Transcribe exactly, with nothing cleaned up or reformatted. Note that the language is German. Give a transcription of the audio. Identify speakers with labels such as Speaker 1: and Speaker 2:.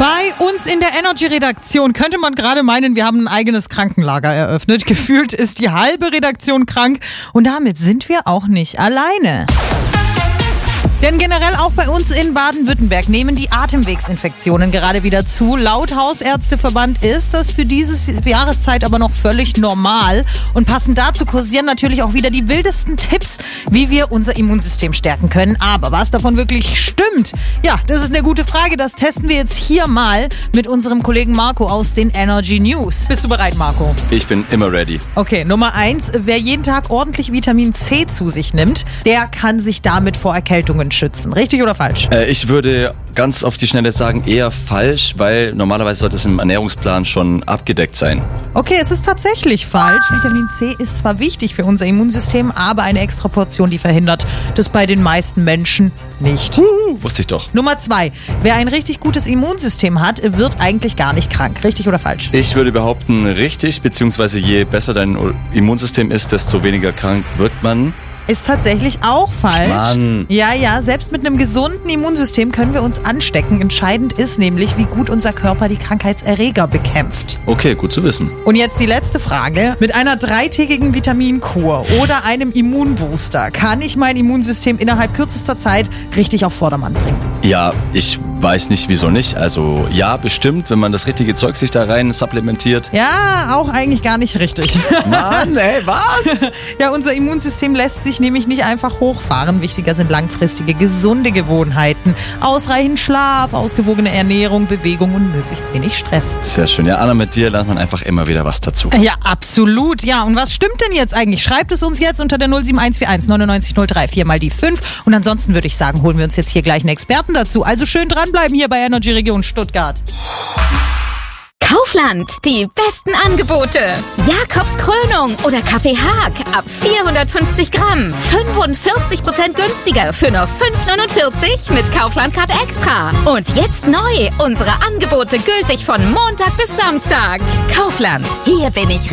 Speaker 1: Bei uns in der Energy-Redaktion könnte man gerade meinen, wir haben ein eigenes Krankenlager eröffnet. Gefühlt ist die halbe Redaktion krank und damit sind wir auch nicht alleine. Denn generell auch bei uns in Baden-Württemberg nehmen die Atemwegsinfektionen gerade wieder zu. Laut Hausärzteverband ist das für diese Jahreszeit aber noch völlig normal. Und passend dazu kursieren natürlich auch wieder die wildesten Tipps, wie wir unser Immunsystem stärken können. Aber was davon wirklich stimmt, ja, das ist eine gute Frage. Das testen wir jetzt hier mal mit unserem Kollegen Marco aus den Energy News. Bist du bereit, Marco?
Speaker 2: Ich bin immer ready.
Speaker 1: Okay, Nummer eins. Wer jeden Tag ordentlich Vitamin C zu sich nimmt, der kann sich damit vor Erkältungen schützen. Richtig oder falsch?
Speaker 2: Äh, ich würde ganz auf die Schnelle sagen, eher falsch, weil normalerweise sollte es im Ernährungsplan schon abgedeckt sein.
Speaker 1: Okay, es ist tatsächlich falsch. Vitamin C ist zwar wichtig für unser Immunsystem, aber eine extra Portion, die verhindert das bei den meisten Menschen nicht.
Speaker 2: Uh, wusste ich doch.
Speaker 1: Nummer zwei. Wer ein richtig gutes Immunsystem hat, wird eigentlich gar nicht krank. Richtig oder falsch?
Speaker 2: Ich würde behaupten, richtig, beziehungsweise je besser dein Immunsystem ist, desto weniger krank wird man.
Speaker 1: Ist tatsächlich auch falsch.
Speaker 2: Mann.
Speaker 1: Ja, ja, selbst mit einem gesunden Immunsystem können wir uns anstecken. Entscheidend ist nämlich, wie gut unser Körper die Krankheitserreger bekämpft.
Speaker 2: Okay, gut zu wissen.
Speaker 1: Und jetzt die letzte Frage. Mit einer dreitägigen Vitaminkur oder einem Immunbooster kann ich mein Immunsystem innerhalb kürzester Zeit richtig auf Vordermann bringen?
Speaker 2: Ja, ich weiß nicht, wieso nicht. Also ja, bestimmt, wenn man das richtige Zeug sich da rein supplementiert.
Speaker 1: Ja, auch eigentlich gar nicht richtig.
Speaker 2: Mann, ey, was?
Speaker 1: Ja, unser Immunsystem lässt sich nämlich nicht einfach hochfahren. Wichtiger sind langfristige, gesunde Gewohnheiten. Ausreichend Schlaf, ausgewogene Ernährung, Bewegung und möglichst wenig Stress.
Speaker 2: Sehr schön. Ja, Anna, mit dir lernt man einfach immer wieder was dazu.
Speaker 1: Ja, absolut. Ja, und was stimmt denn jetzt eigentlich? Schreibt es uns jetzt unter der null sieben eins vier eins neunundneunzig null drei vier mal die fünf. Und ansonsten würde ich sagen, holen wir uns jetzt hier gleich einen Experten dazu. Also schön dranbleiben hier bei Energy Region Stuttgart.
Speaker 3: Kaufland, die besten Angebote. Jakobs Krönung oder Kaffee Haag ab vierhundertfünfzig Gramm. fünfundvierzig Prozent günstiger für nur fünf neunundvierzig mit Kaufland-Card Extra. Und jetzt neu, unsere Angebote gültig von Montag bis Samstag. Kaufland, hier bin ich